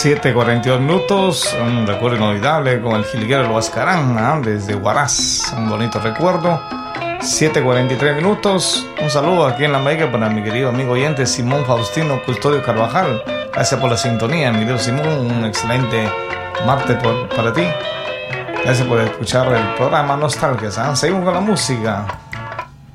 7:42 minutos, un recuerdo inolvidable con el jilguero del Huascarán, desde Huaraz, un bonito recuerdo. 7:43 minutos, un saludo aquí en La Mega para mi querido amigo oyente Simón Faustino Custodio Carvajal. Gracias por la sintonía, mi querido Simón, un excelente martes para ti. Gracias por escuchar el programa Nostalgias. Seguimos con la música.